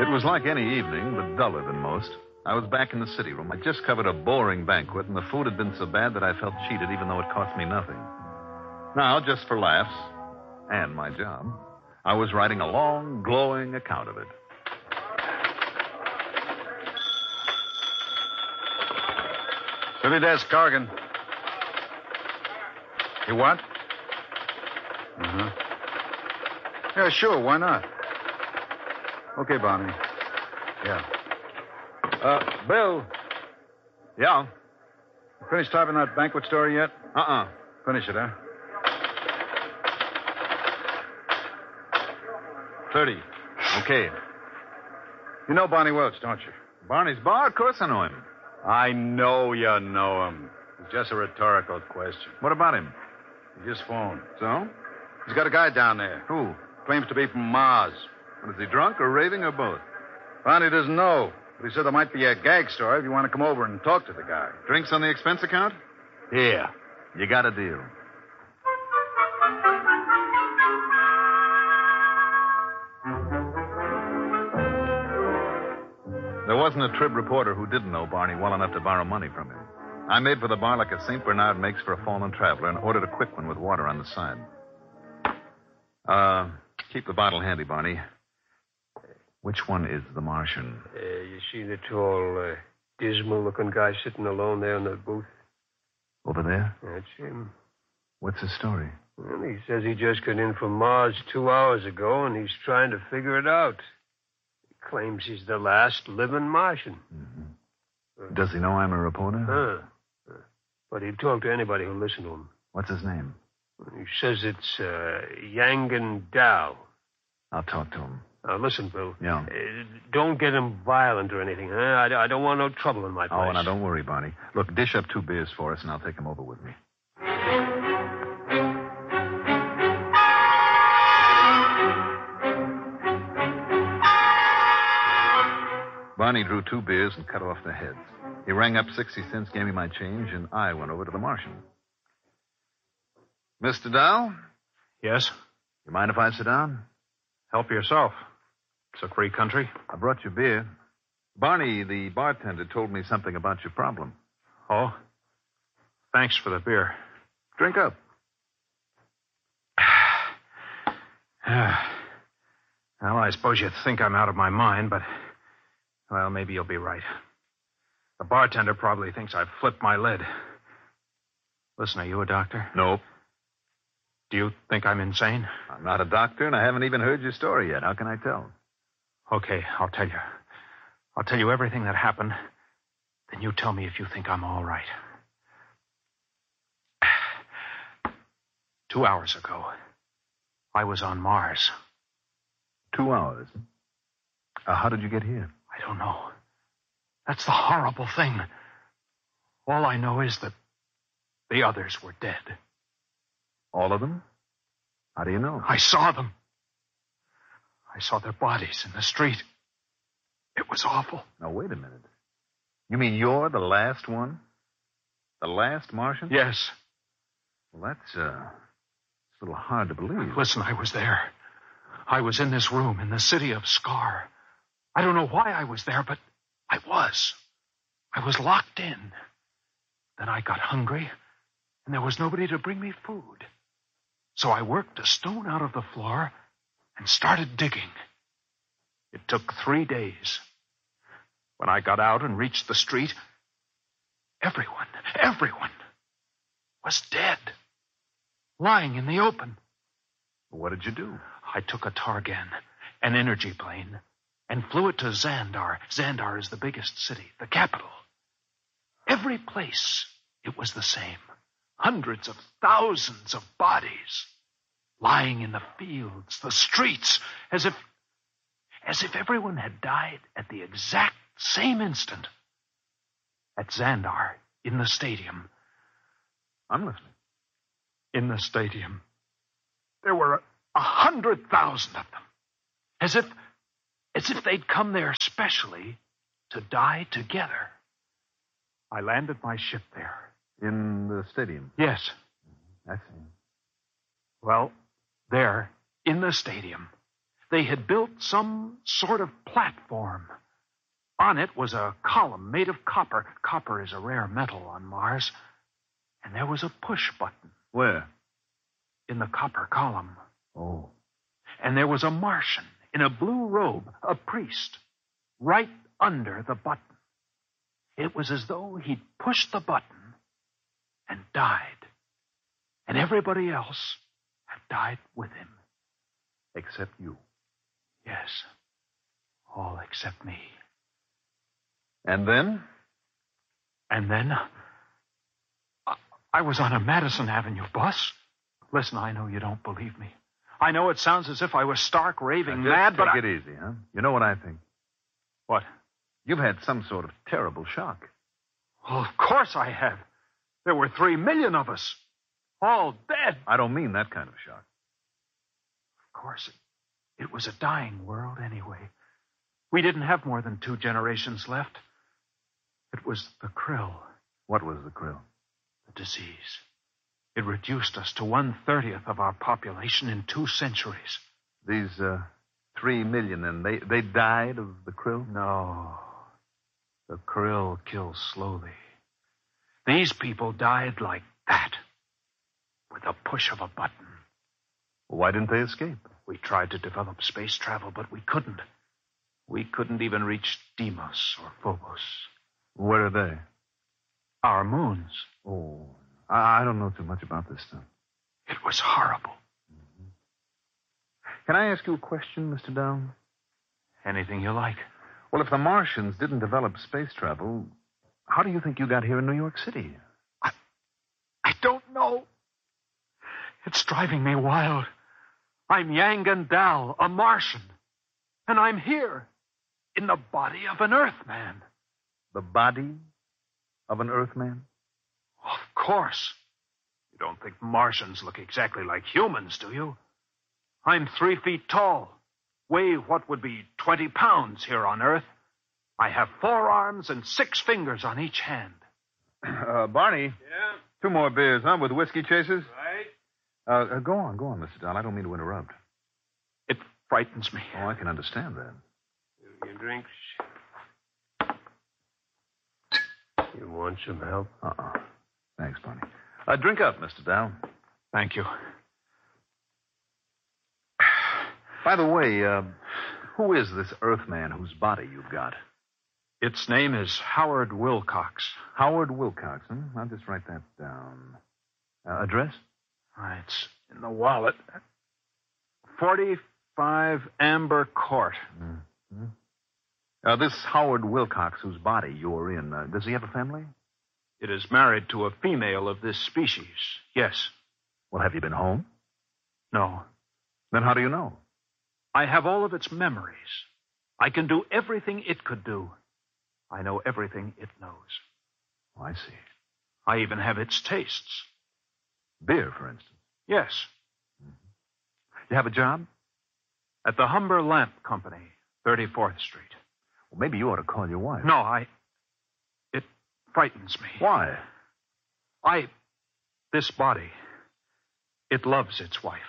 It was like any evening, but duller than most. I was back in the city room. I just covered a boring banquet, and the food had been so bad that I felt cheated, even though it cost me nothing. Now, just for laughs, and my job, I was writing a long, glowing account of it. City desk, Corrigan. You what? Uh-huh. Yeah, sure, why not? Okay, Barney. Yeah. Bill. Yeah? You finished typing that banquet story yet? Uh-uh. Finish it, huh? 30. Okay. You know Barney Welch, don't you? Barney's bar? Of course I know him. I know you know him. It's just a rhetorical question. What about him? He just phoned. So? He's got a guy down there. Who? Claims to be from Mars. Is he drunk or raving or both? Barney doesn't know, but he said there might be a gag story if you want to come over and talk to the guy. Drinks on the expense account? Yeah. You got a deal. There wasn't a Trib reporter who didn't know Barney well enough to borrow money from him. I made for the bar like a St. Bernard makes for a fallen traveler and ordered a quick one with water on the side. Keep the bottle handy, Barney. Which one is the Martian? You see the tall, dismal-looking guy sitting alone there in the booth? Over there? That's him. What's his story? Well, he says he just got in from Mars 2 hours ago, and he's trying to figure it out. He claims he's the last living Martian. Mm-hmm. Does he know I'm a reporter? But he'd talk to anybody who'll listen to him. What's his name? He says it's Yangan Dao. I'll talk to him. Listen, Bill. Yeah. Don't get him violent or anything, huh? I don't want no trouble in my place. Oh, now don't worry, Barney. Look, dish up 2 beers for us, and I'll take them over with me. Barney drew 2 beers and cut off the heads. He rang up 60 cents, gave me my change, and I went over to the Martian. Mr. Dow? Yes? You mind if I sit down? Help yourself. It's a free country. I brought you beer. Barney, the bartender, told me something about your problem. Oh? Thanks for the beer. Drink up. Well, I suppose you think I'm out of my mind, but, well, maybe you'll be right. The bartender probably thinks I've flipped my lid. Listen, are you a doctor? Nope. Do you think I'm insane? I'm not a doctor, and I haven't even heard your story yet. How can I tell? Okay, I'll tell you. I'll tell you everything that happened. Then you tell me if you think I'm all right. 2 hours ago, I was on Mars. 2 hours? How did you get here? I don't know. That's the horrible thing. All I know is that the others were dead. All of them? How do you know? I saw them. I saw their bodies in the street. It was awful. Now, wait a minute. You mean you're the last one? The last Martian? Yes. Well, it's a little hard to believe. Listen, I was there. I was in this room in the city of Scar. I don't know why I was there, but I was. I was locked in. Then I got hungry, and there was nobody to bring me food. So I worked a stone out of the floor and started digging. It took 3 days. When I got out and reached the street, everyone was dead, lying in the open. What did you do? I took a Targan, an energy plane, and flew it to Xandar. Xandar is the biggest city, the capital. Every place, it was the same. Hundreds of thousands of bodies lying in the fields, the streets, as if everyone had died at the exact same instant. At Xandar, in the stadium. I'm listening. In the stadium, there were 100,000 of them. As if they'd come there specially to die together. I landed my ship there. In the stadium? Yes. I see. Well, there, in the stadium, They had built some sort of platform. On it was a column made of copper. Copper is a rare metal on Mars. And there was a push button. Where? In the copper column. Oh. And there was a Martian in a blue robe, a priest, right under the button. It was as though he'd pushed the button and died. And everybody else had died with him. Except you. Yes. All except me. And then? And then I was on a Madison Avenue bus. Listen, I know you don't believe me. I know it sounds as if I was stark raving mad, but take it easy, huh? You know what I think? What? You've had some sort of terrible shock. Well, of course I have. There were 3 million of us. All dead. I don't mean that kind of shock. Of course, it was a dying world anyway. We didn't have more than 2 generations left. It was the krill. What was the krill? The disease. It reduced us to 1/30th of our population in 2 centuries. These 3 million, and they died of the krill? No. The krill kills slowly. These people died like that, with a push of a button. Why didn't they escape? We tried to develop space travel, but we couldn't. We couldn't even reach Deimos or Phobos. Where are they? Our moons. Oh, I don't know too much about this stuff. It was horrible. Mm-hmm. Can I ask you a question, Mr. Down? Anything you like. Well, if the Martians didn't develop space travel, how do you think you got here in New York City? I don't know. It's driving me wild. I'm Yangan Dal, a Martian. And I'm here, in the body of an Earthman. The body of an Earthman? Of course. You don't think Martians look exactly like humans, do you? I'm 3 feet tall, weigh what would be 20 pounds here on Earth. I have 4 arms and 6 fingers on each hand. Barney. Yeah? 2 more beers, huh, with whiskey chasers? Right. Go on, Mr. Down. I don't mean to interrupt. It frightens me. Oh, I can understand that. Your drinks. You want some help? Thanks, Barney. Drink up, Mr. Dow. Thank you. By the way, who is this Earthman whose body you've got? Its name is Howard Wilcox. Howard Wilcox, huh? I'll just write that down. Address? It's in the wallet. 45 Amber Court. Mm-hmm. This Howard Wilcox whose body you're in, does he have a family? It is married to a female of this species, yes. Well, have you been home? No. Then how do you know? I have all of its memories. I can do everything it could do. I know everything it knows. Oh, I see. I even have its tastes. Beer, for instance? Yes. Mm-hmm. You have a job? At the Humber Lamp Company, 34th Street. Well, maybe you ought to call your wife. No, It frightens me. Why? This body, it loves its wife.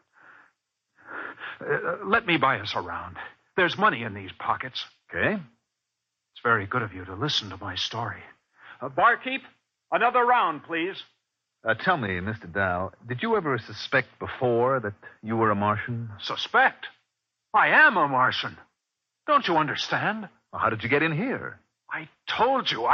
Let me buy us around. There's money in these pockets. Okay. It's very good of you to listen to my story. Barkeep, another round, please. Tell me, Mr. Dow, did you ever suspect before that you were a Martian? Suspect? I am a Martian. Don't you understand? Well, how did you get in here? I told you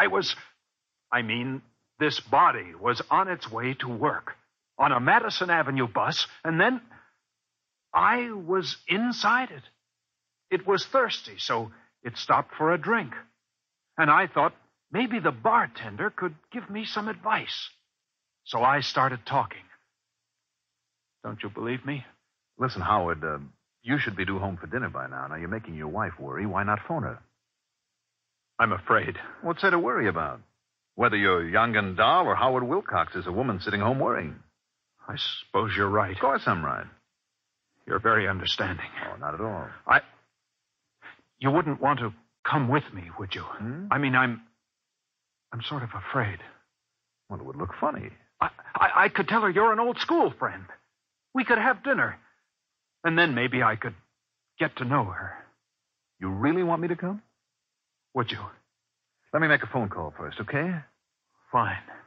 this body was on its way to work on a Madison Avenue bus, and then I was inside it. It was thirsty, so it stopped for a drink. And I thought maybe the bartender could give me some advice. So I started talking. Don't you believe me? Listen, Howard, you should be due home for dinner by now. Now, you're making your wife worry. Why not phone her? I'm afraid. What's there to worry about? Whether you're Yangan Dahl or Howard Wilcox is a woman sitting home worrying. I suppose you're right. Of course I'm right. You're very understanding. Oh, not at all. You wouldn't want to come with me, would you? Hmm? I mean, I'm sort of afraid. Well, it would look funny. I could tell her you're an old school friend. We could have dinner. And then maybe I could get to know her. You really want me to come? Would you? Let me make a phone call first, okay? Fine.